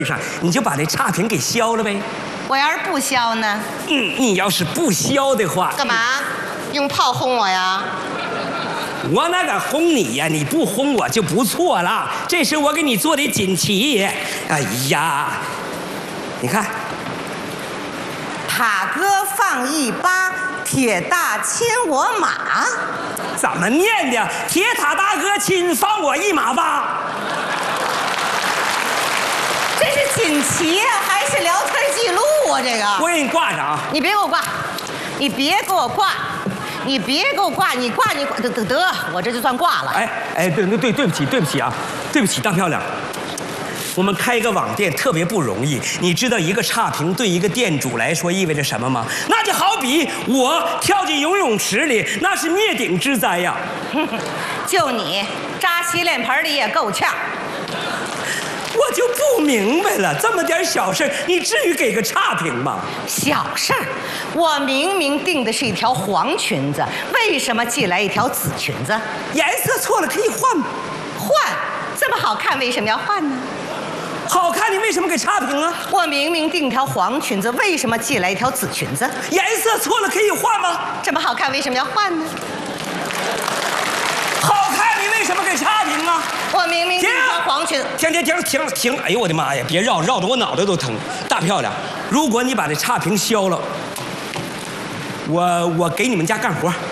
上，你就把这差评给消了呗。 我要是不消呢？ 你要是不消的话， 干嘛？用炮轰我呀？ 我哪敢轰你呀？你不轰我就不错了。这是我给你做的锦旗。哎呀，你看， 塔哥放一巴，铁大亲我马。 怎么念的？铁塔大哥亲，放我一马吧。 这是锦旗呀，还是聊天记录啊？这个我给你挂上啊！ 你别给我挂，你别给我挂，你别给我挂，你挂得，我这就算挂了。 对不起啊，对不起，大漂亮。我们开一个网店特别不容易，你知道一个差评对一个店主来说意味着什么吗？那就好比我跳进游泳池里，那是灭顶之灾呀！ 就你扎洗脸盆里也够呛。 我就不明白了，这么点小事，你至于给个差评吗？ 小事儿，我明明订的是一条黄裙子，为什么寄来一条紫裙子？ 颜色错了可以换吗？ 换，这么好看，为什么要换呢？ 好看，你为什么给差评啊？ 我明明订条黄裙子，为什么寄来一条紫裙子？ 颜色错了可以换吗？ 这么好看，为什么要换呢？ 好看，你为什么给差评啊？ 我明明订条黄裙子。 停！哎呦我的妈呀！别绕得我脑袋都疼。大漂亮，如果你把这差评消了，我给你们家干活，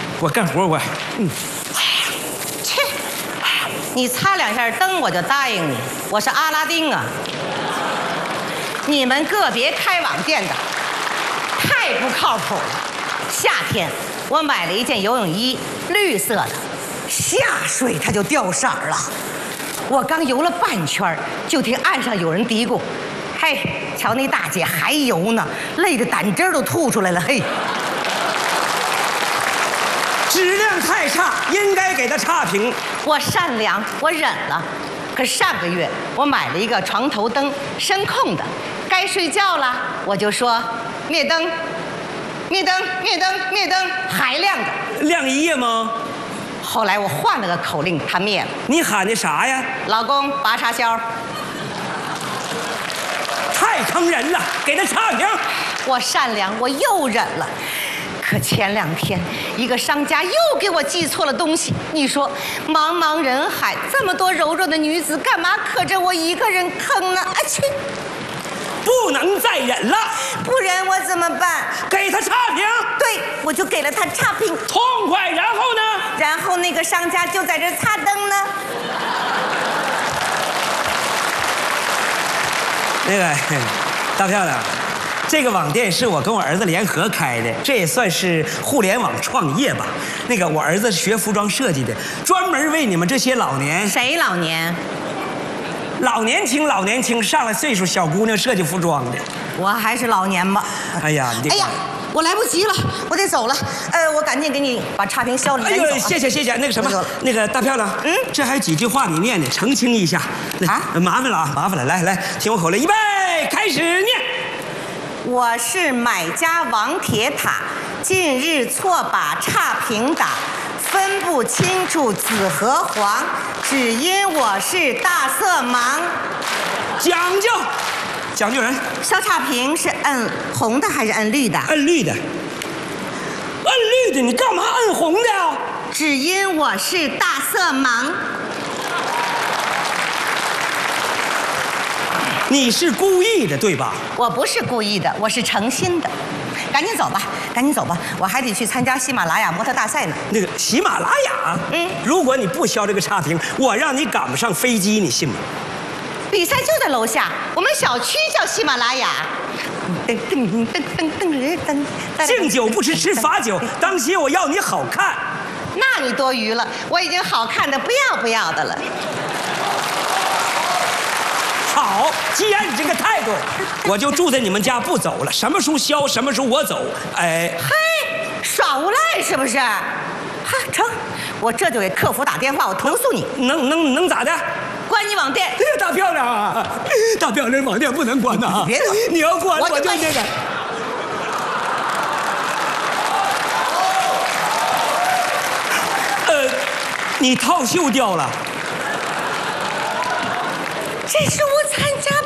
切，你擦两下灯我就答应你，我是阿拉丁啊。你们个别开网店的太不靠谱了。夏天我买了一件游泳衣，绿色的，下水它就掉色了。我刚游了半圈，就听岸上有人嘀咕：“嘿，瞧那大姐还游呢，累得胆汁都吐出来了。”嘿， 质量太差，应该给他差评。 我善良，我忍了。可上个月我买了一个床头灯，声控的，该睡觉了我就说灭灯，灭灯，灭灯，灭灯，还亮着。 亮一夜吗？ 后来我换了个口令，它灭了。 你喊的啥呀？ 老公拔插销。 太坑人了，给他差评。 我善良，我又忍了。可前2天，一个商家又给我寄错了东西。你说，茫茫人海，这么多柔弱的女子，干嘛可着我一个人坑呢？啊去！ 不能再忍了， 不忍我怎么办？ 给他差评。 对，我就给了他差评。 痛快。然后呢？ 然后那个商家就在这擦灯呢。 那个大漂亮，这个网店是我跟我儿子联合开的，这也算是互联网创业吧。那个我儿子是学服装设计的，专门为你们这些老年。 谁老年？ 老年轻，上了岁数小姑娘设计服装的。 我还是老年吧。 哎呀， 哎呀，我来不及了，我得走了。我赶紧给你把差评消了。 哎呦，谢谢。那个什么，那个大漂亮，这还几句话你念念，澄清一下。啊，麻烦了。来，听我口令，预备，开始念。 我是买家王铁塔，近日错把差评打，分不清楚紫和黄，只因我是大色盲。 讲究人。 消差评是摁红的还是摁绿的？ 摁绿的。你干嘛摁红的呀？ 只因我是大色盲。 你是故意的对吧？ 我不是故意的，我是诚心的。赶紧走吧，我还得去参加喜马拉雅模特大赛呢。 那个喜马拉雅，如果你不消这个差评，我让你赶不上飞机，你信吗？ 比赛就在楼下，我们小区叫喜马拉雅。 敬酒不吃吃罚酒，当心我要你好看。 那你多余了，我已经好看的不要的了。 好，既然你这个态度，我就住在你们家不走了。什么时候消，什么时候我走。哎， 嘿，耍无赖是不是？哈，成，我这就给客服打电话，我投诉你。 能咋的？ 关你网店。 哎呀，大漂亮啊！大漂亮，网店不能关呐！ 别走， 你要关我就那个。你套袖掉了。 这是我参加